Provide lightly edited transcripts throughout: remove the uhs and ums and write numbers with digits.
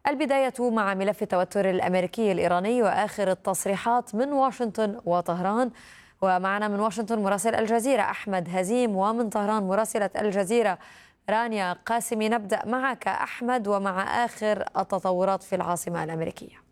البداية مع ملف التوتر الأمريكي الإيراني وآخر التصريحات من واشنطن وطهران. ومعنا من واشنطن مراسل الجزيرة أحمد هزيم، ومن طهران مراسلة الجزيرة رانيا قاسمي. نبدأ معك أحمد ومع آخر التطورات في العاصمة الأمريكية.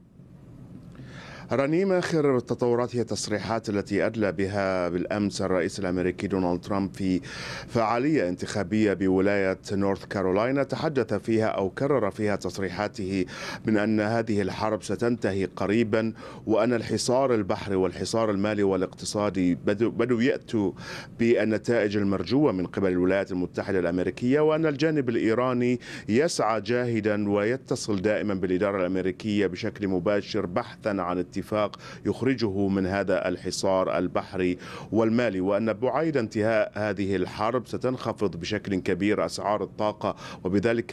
رنيم، آخر التطورات هي التصريحات التي أدلى بها بالأمس الرئيس الأمريكي دونالد ترامب في فعالية انتخابية بولاية نورث كارولاينا، تحدث فيها أو كرر فيها تصريحاته من أن هذه الحرب ستنتهي قريبا، وأن الحصار البحري والحصار المالي والاقتصادي بدوا يأتوا بالنتائج المرجوة من قبل الولايات المتحدة الأمريكية، وأن الجانب الإيراني يسعى جاهدا ويتصل دائما بالإدارة الأمريكية بشكل مباشر بحثا عن اتفاق يخرجه من هذا الحصار البحري والمالي، وأن بعيد انتهاء هذه الحرب ستنخفض بشكل كبير أسعار الطاقة، وبذلك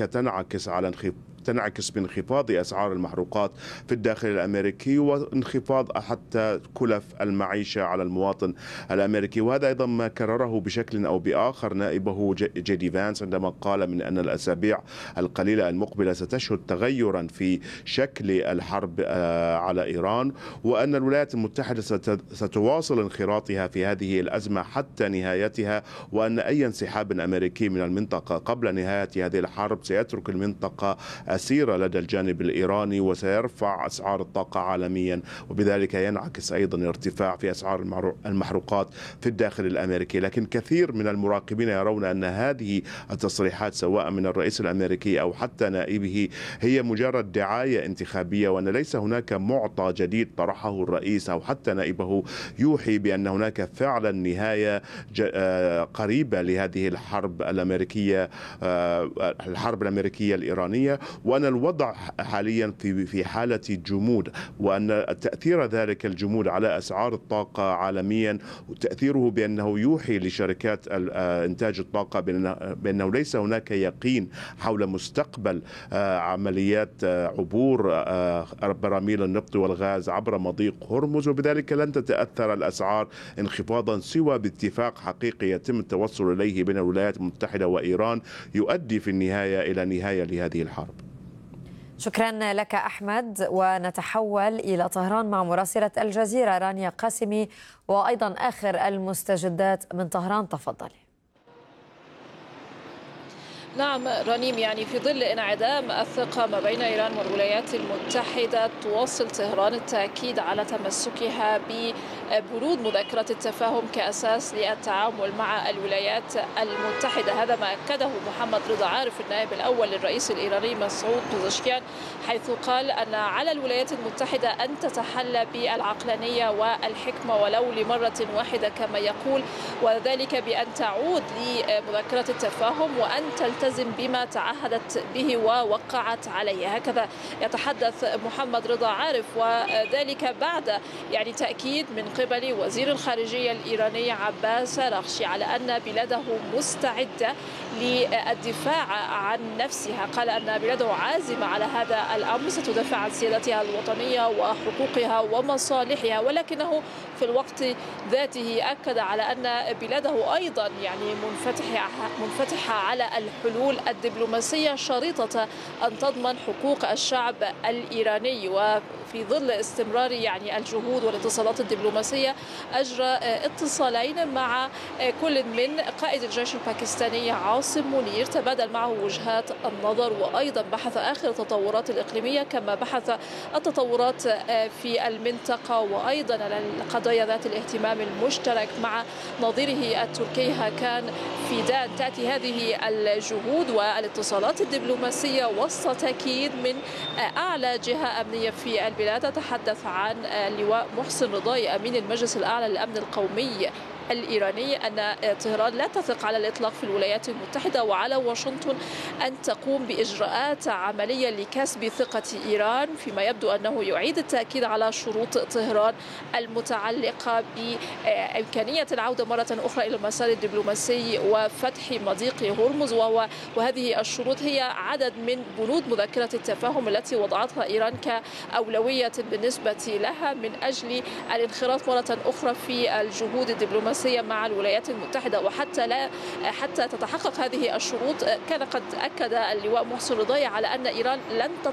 تنعكس بانخفاض أسعار المحروقات في الداخل الأمريكي وانخفاض حتى كلف المعيشة على المواطن الأمريكي. وهذا أيضا ما كرره بشكل أو بآخر نائبه جيدي فانس عندما قال من أن الأسابيع القليلة المقبلة ستشهد تغيرا في شكل الحرب على إيران، وأن الولايات المتحدة ستواصل انخراطها في هذه الأزمة حتى نهايتها، وأن أي انسحاب أمريكي من المنطقة قبل نهاية هذه الحرب سيترك المنطقة أسيرة لدى الجانب الإيراني وسيرفع أسعار الطاقة عالميا، وبذلك ينعكس أيضا ارتفاع في أسعار المحروقات في الداخل الأمريكي. لكن كثير من المراقبين يرون أن هذه التصريحات سواء من الرئيس الأمريكي أو حتى نائبه هي مجرد دعاية انتخابية، وأن ليس هناك معطى جديد طرحه الرئيس أو حتى نائبه يوحي بأن هناك فعلا نهاية قريبة لهذه الحرب الأمريكية، الحرب الأمريكية الإيرانية، وأن الوضع حاليا في حالة جمود، وأن تأثير ذلك الجمود على أسعار الطاقة عالميا تأثيره بأنه يوحي لشركات إنتاج الطاقة بأنه ليس هناك يقين حول مستقبل عمليات عبور براميل النفط والغاز عبر مضيق هرمز، وبذلك لن تتأثر الأسعار انخفاضا سوى باتفاق حقيقي يتم التوصل إليه بين الولايات المتحدة وإيران يؤدي في النهاية إلى نهاية لهذه الحرب. شكرا لك أحمد، ونتحول إلى طهران مع مراسلة الجزيرة رانيا قاسمي، وأيضا آخر المستجدات من طهران. تفضلي. نعم رنيم، يعني في ظل انعدام الثقة ما بين إيران والولايات المتحدة تواصل طهران التأكيد على تمسكها ببنود مذكرة التفاهم كأساس للتعامل مع الولايات المتحدة. هذا ما أكده محمد رضا عارف النائب الأول للرئيس الإيراني مسعود بزشكيان، حيث قال أن على الولايات المتحدة أن تتحلى بالعقلانية والحكمة ولو لمرة واحدة كما يقول، وذلك بأن تعود لمذكرة التفاهم وأن تلتزم بما تعهدت به ووقعت عليه. هكذا يتحدث محمد رضا عارف، وذلك بعد تأكيد من قبل وزير الخارجية الإيراني عباس أراغشي على أن بلاده مستعدة للدفاع عن نفسها. قال أن بلاده عازمة على هذا الأمر، ستدافع عن سيادتها الوطنية وحقوقها ومصالحها، ولكنه في الوقت ذاته أكد على أن بلاده أيضا منفتحة على الحلول الدبلوماسية شريطة أن تضمن حقوق الشعب الإيراني. وفي ظل استمرار الجهود والاتصالات الدبلوماسية، أجرى اتصالين مع كل من قائد الجيش الباكستاني عاصم منير، تبادل معه وجهات النظر، وأيضا بحث آخر التطورات الإقليمية، كما بحث التطورات في المنطقة وأيضا القضايا ذات الاهتمام المشترك مع نظيره التركي هاكان فيدان. تأتي هذه الجهود والاتصالات الدبلوماسية وسط تأكيد من أعلى جهة أمنية في البلاد، تتحدث عن اللواء محسن رضاي أمين المجلس الأعلى للأمن القومي الإيراني، أن طهران لا تثق على الإطلاق في الولايات المتحدة، وعلى واشنطن أن تقوم بإجراءات عملية لكسب ثقة إيران، فيما يبدو أنه يعيد التأكيد على شروط طهران المتعلقة بإمكانية العودة مرة أخرى إلى المسار الدبلوماسي وفتح مضيق هرمز، وهذه الشروط هي عدد من بنود مذكرة التفاهم التي وضعتها إيران كأولوية بالنسبة لها من أجل الانخراط مرة أخرى في الجهود الدبلوماسية مع الولايات المتحدة. حتى تتحقق هذه الشروط، كان قد أكد اللواء محسن رضاي على أن إيران لن